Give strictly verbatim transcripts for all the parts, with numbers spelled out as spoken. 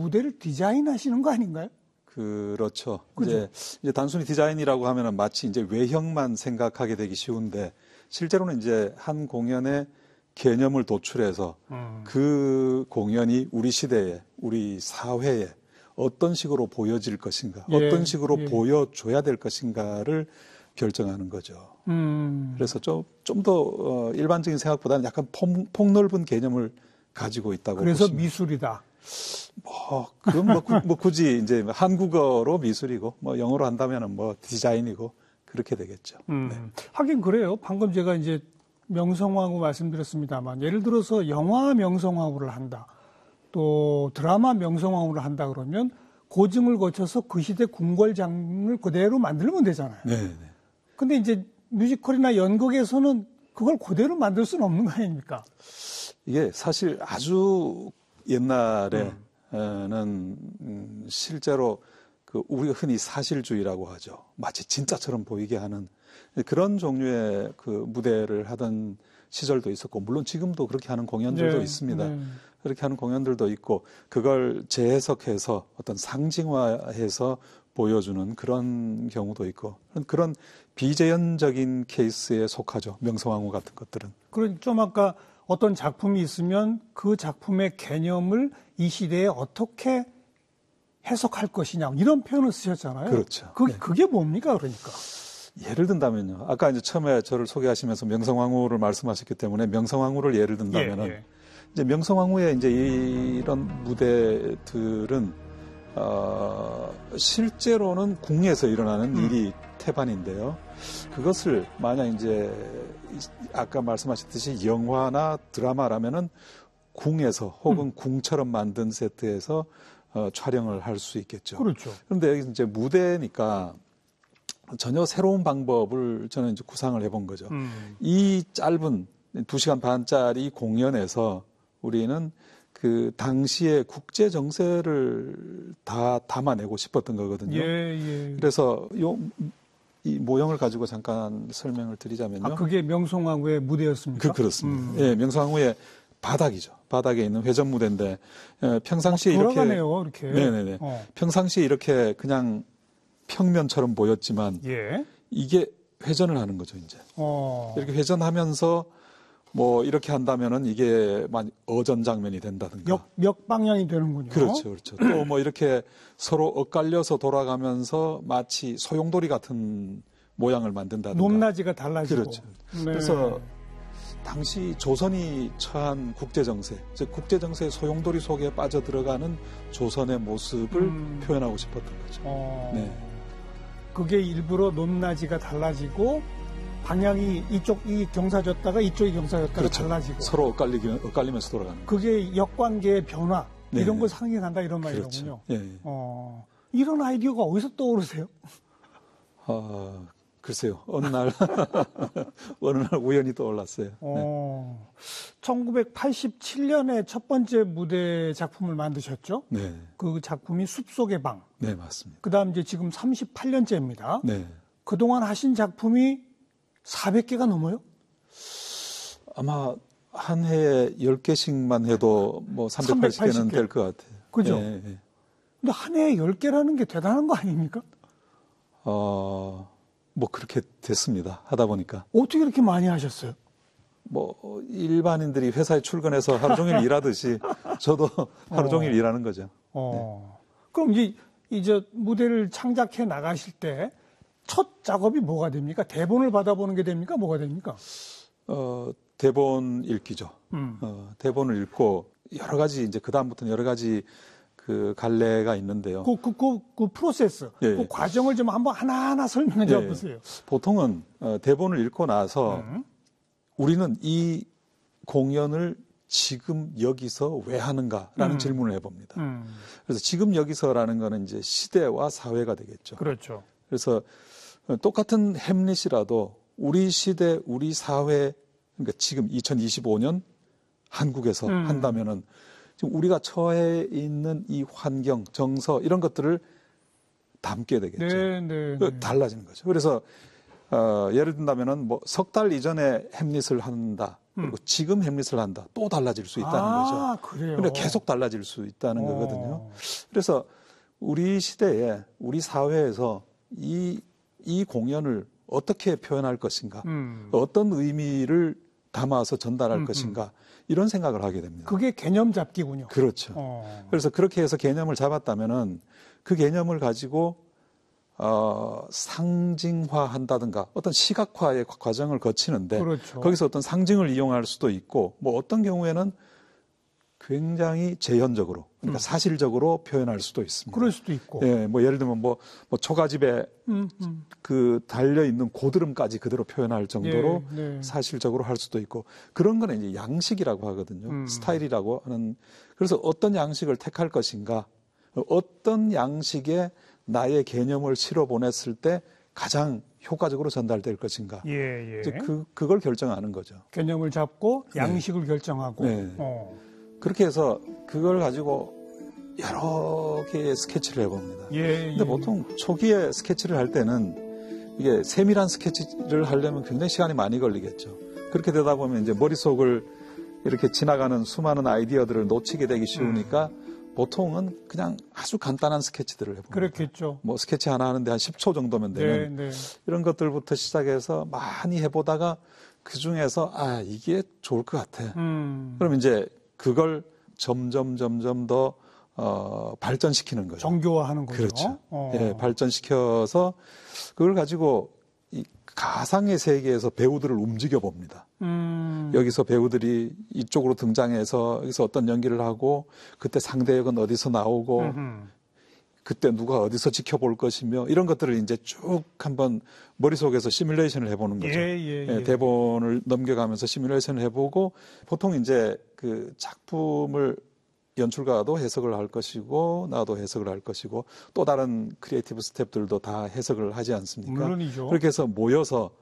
무대를 디자인하시는 거 아닌가요? 그렇죠. 그죠? 이제, 이제 단순히 디자인이라고 하면은 마치 이제 외형만 생각하게 되기 쉬운데 실제로는 이제 한 공연의 개념을 도출해서 음. 그 공연이 우리 시대에, 우리 사회에 어떤 식으로 보여질 것인가, 예, 어떤 식으로 예. 보여줘야 될 것인가를 결정하는 거죠. 음. 그래서 좀, 좀 더 어, 일반적인 생각보다는 약간 폭, 폭넓은 개념을 가지고 있다고 그래서 보시면. 미술이다. 뭐, 그건 뭐, 구, 뭐 굳이 이제 한국어로 미술이고, 뭐 영어로 한다면은 뭐 디자인이고, 그렇게 되겠죠. 음. 네. 하긴 그래요. 방금 제가 이제 명성황후 말씀드렸습니다만, 예를 들어서 영화 명성황후를 한다. 또 드라마 명성황후를 한다 그러면 고증을 거쳐서 그 시대 궁궐장을 그대로 만들면 되잖아요. 네. 네. 근데 이제 뮤지컬이나 연극에서는 그걸 그대로 만들 수는 없는 거 아닙니까? 이게 사실 아주 옛날에는 음, 실제로 그 우리가 흔히 사실주의라고 하죠. 마치 진짜처럼 보이게 하는 그런 종류의 그 무대를 하던 시절도 있었고, 물론 지금도 그렇게 하는 공연들도 네, 있습니다. 네. 그렇게 하는 공연들도 있고, 그걸 재해석해서 어떤 상징화해서 보여주는 그런 경우도 있고, 그런 비재현적인 케이스에 속하죠. 명성황후 같은 것들은. 그런 좀 아까 어떤 작품이 있으면 그 작품의 개념을 이 시대에 어떻게 해석할 것이냐 이런 표현을 쓰셨잖아요. 그렇죠. 그, 네. 그게 뭡니까 그러니까? 예를 든다면요. 아까 이제 처음에 저를 소개하시면서 명성황후를 말씀하셨기 때문에 명성황후를 예를 든다면은 예, 예. 이제 명성황후의 이제 이런 무대들은 어, 실제로는 궁에서 일어나는 음. 일이 태반인데요. 그것을 만약 이제 아까 말씀하셨듯이 영화나 드라마라면은 궁에서 혹은 음. 궁처럼 만든 세트에서 어, 촬영을 할 수 있겠죠. 그렇죠. 그런데 여기 이제 무대니까 전혀 새로운 방법을 저는 이제 구상을 해본 거죠. 음. 이 짧은 두 시간 반짜리 공연에서 우리는 그 당시의 국제 정세를 다 담아내고 싶었던 거거든요. 예, 예. 그래서 요, 이 모형을 가지고 잠깐 설명을 드리자면요. 아, 그게 명성황후의 무대였습니까? 그, 그렇습니다. 음. 예, 명성황후의 바닥이죠. 바닥에 있는 회전 무대인데 예, 평상시에 아, 이렇게 돌아가네요, 이렇게. 네네네. 어. 평상시에 이렇게 그냥 평면처럼 보였지만 예. 이게 회전을 하는 거죠, 이제. 어. 이렇게 회전하면서 뭐 이렇게 한다면은 이게 만 어전 장면이 된다든가. 역, 역 방향이 되는군요. 그렇죠, 그렇죠. 또 뭐 이렇게 서로 엇갈려서 돌아가면서 마치 소용돌이 같은 모양을 만든다든가. 높낮이가 달라지고. 그렇죠. 네. 그래서 당시 조선이 처한 국제정세, 즉 국제정세의 소용돌이 속에 빠져들어가는 조선의 모습을 음. 표현하고 싶었던 거죠. 어. 네. 그게 일부러 높낮이가 달라지고 방향이 이쪽 이 경사졌다가 이쪽이 경사졌다가 그렇죠. 달라지고 서로 엇갈리기, 엇갈리면서 돌아가는 그게 역관계의 변화 네. 이런 걸 상징한다 이런 말이군요. 그렇죠. 예, 예. 어, 이런 아이디어가 어디서 떠오르세요? 어, 글쎄요. 어느 날 어느 날 우연히 떠올랐어요. 어, 네. 천구백팔십칠 년에 첫 번째 무대 작품을 만드셨죠? 네. 그 작품이 숲속의 방. 네, 맞습니다. 그다음 이제 지금 삼십팔 년째입니다. 네. 그동안 하신 작품이 사백 개가 넘어요? 아마 한 해에 열 개씩만 해도 뭐 삼백팔십 개는 될 것 같아요. 그죠? 네, 네. 근데 한 해에 열 개라는 게 대단한 거 아닙니까? 어, 뭐 그렇게 됐습니다. 하다 보니까. 어떻게 그렇게 많이 하셨어요? 뭐 일반인들이 회사에 출근해서 하루 종일 일하듯이 저도 하루 종일 어. 일하는 거죠. 어. 네. 그럼 이제 이제 무대를 창작해 나가실 때 첫 작업이 뭐가 됩니까? 대본을 받아보는 게 됩니까? 뭐가 됩니까? 어, 대본 읽기죠. 음. 어, 대본을 읽고 여러 가지 이제 그 다음부터는 여러 가지 그 갈래가 있는데요. 그, 그, 그, 그 프로세스, 예, 그 예. 과정을 좀 한번 하나하나 설명해 줘 보세요. 예. 보통은 어, 대본을 읽고 나서 음. 우리는 이 공연을 지금 여기서 왜 하는가라는 음. 질문을 해봅니다. 음. 그래서 지금 여기서라는 거는 이제 시대와 사회가 되겠죠. 그렇죠. 그래서 똑같은 햄릿이라도 우리 시대, 우리 사회, 그러니까 지금 이천이십오 년 한국에서 음. 한다면은 지금 우리가 처해 있는 이 환경, 정서 이런 것들을 담게 되겠죠. 네, 네, 네. 달라지는 거죠. 그래서 어, 예를 든다면은 뭐 석 달 이전에 햄릿을 한다. 그리고 음. 지금 햄릿을 한다. 또 달라질 수 있다는 아, 거죠. 그래요? 근데 계속 달라질 수 있다는 오. 거거든요. 그래서 우리 시대에 우리 사회에서 이, 이 공연을 어떻게 표현할 것인가, 음. 어떤 의미를 담아서 전달할 음, 것인가, 음. 이런 생각을 하게 됩니다. 그게 개념 잡기군요. 그렇죠. 어. 그래서 그렇게 해서 개념을 잡았다면은 그 개념을 가지고 어, 상징화한다든가 어떤 시각화의 과정을 거치는데 그렇죠. 거기서 어떤 상징을 이용할 수도 있고 뭐 어떤 경우에는 굉장히 재현적으로 그러니까 음. 사실적으로 표현할 수도 있습니다. 그럴 수도 있고. 예, 뭐 예를 들면 뭐, 뭐 초가집에 음, 음. 그 달려 있는 고드름까지 그대로 표현할 정도로 예, 네. 사실적으로 할 수도 있고 그런 거는 이제 양식이라고 하거든요. 음. 스타일이라고 하는. 그래서 어떤 양식을 택할 것인가, 어떤 양식에 나의 개념을 실어 보냈을 때 가장 효과적으로 전달될 것인가. 예, 예. 이제 그 그걸 결정하는 거죠. 개념을 잡고 양식을 네. 결정하고. 네. 어. 그렇게 해서 그걸 가지고 여러 개의 스케치를 해봅니다. 예, 근데 예. 보통 초기에 스케치를 할 때는 이게 세밀한 스케치를 하려면 굉장히 시간이 많이 걸리겠죠. 그렇게 되다 보면 이제 머릿속을 이렇게 지나가는 수많은 아이디어들을 놓치게 되기 쉬우니까 음. 보통은 그냥 아주 간단한 스케치들을 해봅니다. 그렇겠죠. 뭐 스케치 하나 하는데 한 십 초 정도면 되는 네, 네. 이런 것들부터 시작해서 많이 해보다가 그 중에서 아 이게 좋을 것 같아. 음. 그럼 이제 그걸 점점 점점 더 어, 발전시키는 거죠. 정교화하는 거죠. 그렇죠. 어. 예, 발전시켜서 그걸 가지고 이 가상의 세계에서 배우들을 움직여 봅니다. 음. 여기서 배우들이 이쪽으로 등장해서 여기서 어떤 연기를 하고 그때 상대 역은 어디서 나오고 음흠. 그때 누가 어디서 지켜볼 것이며 이런 것들을 이제 쭉 한번 머릿속에서 시뮬레이션을 해보는 거죠. 예, 예, 예. 예, 대본을 넘겨가면서 시뮬레이션을 해보고 보통 이제 그 작품을 연출가도 해석을 할 것이고 나도 해석을 할 것이고 또 다른 크리에이티브 스태프들도 다 해석을 하지 않습니까? 물론이죠. 그렇게 해서 모여서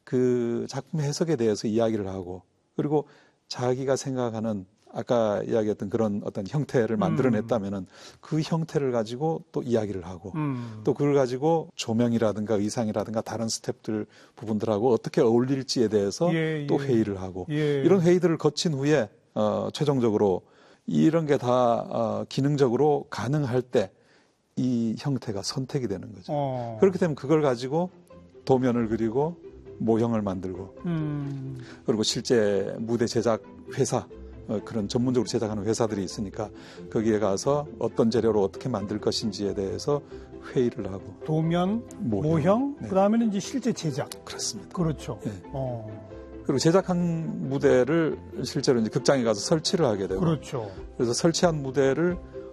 그 작품 해석에 대해서 이야기를 하고 그리고 자기가 생각하는 아까 이야기했던 그런 어떤 형태를 만들어냈다면은 그 형태를 가지고 또 이야기를 하고 음. 또 그걸 가지고 조명이라든가 의상이라든가 다른 스태프들 부분들하고 어떻게 어울릴지에 대해서 예, 또 예. 회의를 하고 예. 이런 회의들을 거친 후에 어, 최종적으로 이런 게 다 어, 기능적으로 가능할 때 이 형태가 선택이 되는 거죠. 어. 그렇게 되면 그걸 가지고 도면을 그리고 모형을 만들고 음. 그리고 실제 무대 제작 회사 어, 그런 전문적으로 제작하는 회사들이 있으니까 거기에 가서 어떤 재료로 어떻게 만들 것인지에 대해서 회의를 하고 도면, 모형, 모형 네. 그다음에는 이제 실제 제작. 그렇습니다. 그렇죠. 네. 어. 그리고 제작한 무대를 실제로 이제 극장에 가서 설치를 하게 되고 그렇죠. 그래서 설치한 무대를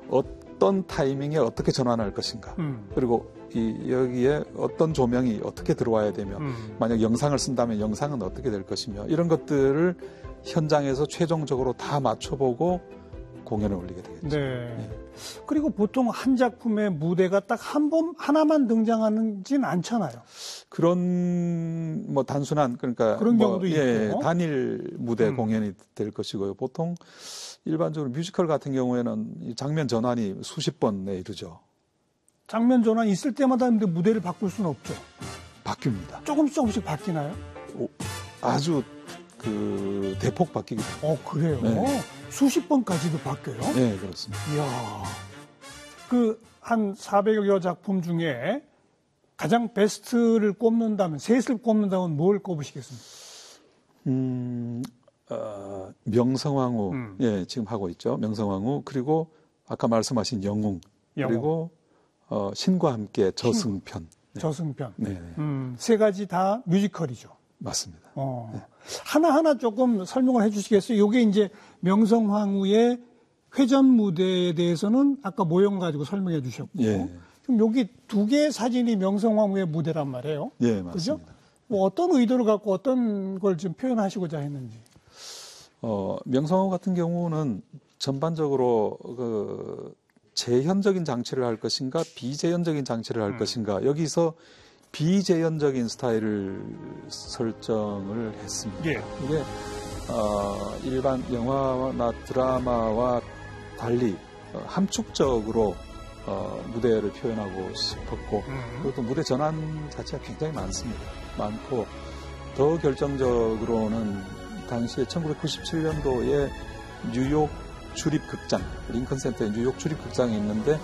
어떤 타이밍에 어떻게 전환할 것인가 음. 그리고 이 여기에 어떤 조명이 어떻게 들어와야 되며 음. 만약 영상을 쓴다면 영상은 어떻게 될 것이며 이런 것들을 현장에서 최종적으로 다 맞춰보고 공연에 올리게 되겠죠. 네. 네. 그리고 보통 한 작품의 무대가 딱 한 번 하나만 등장하지는 않잖아요. 그런 뭐 단순한 그러니까 그런 뭐, 경우도 예, 있고 단일 무대 음. 공연이 될 것이고요. 보통 일반적으로 뮤지컬 같은 경우에는 장면 전환이 수십 번에 이르죠. 장면 전환 있을 때마다 근데 무대를 바꿀 수는 없죠. 바뀝니다. 조금씩 조금씩 바뀌나요? 오, 아주 그 대폭 바뀌기 때문에. 어, 그래요? 네. 수십 번까지도 바뀌어요? 네, 그렇습니다. 이야. 그 한 사백여 작품 중에 가장 베스트를 꼽는다면, 셋을 꼽는다면 뭘 꼽으시겠습니까? 음, 어, 명성황후, 음. 예, 지금 하고 있죠. 명성황후, 그리고 아까 말씀하신 영웅, 영웅. 그리고 어, 신과 함께 저승편. 네. 저승편. 네. 음, 세 가지 다 뮤지컬이죠. 맞습니다. 어. 네. 하나하나 조금 설명을 해 주시겠어요? 이게 이제 명성황후의 회전 무대에 대해서는 아까 모형 가지고 설명해 주셨고. 예. 그럼 여기 두 개의 사진이 명성황후의 무대란 말이에요. 예, 맞습니다. 그죠? 뭐 어떤 의도를 갖고 어떤 걸 좀 표현하시고자 했는지. 어, 명성황후 같은 경우는 전반적으로 그 재현적인 장치를 할 것인가 비재현적인 장치를 할 음. 것인가 여기서 비재현적인 스타일을 설정을 했습니다. 예. 이게 어, 일반 영화나 드라마와 달리 어, 함축적으로 어, 무대를 표현하고 싶었고 음. 그리고 또 무대 전환 자체가 굉장히 많습니다. 많고 더 결정적으로는 당시에 천구백구십칠 년도에 뉴욕 주립극장, 링컨센터에 뉴욕 주립극장이 있는데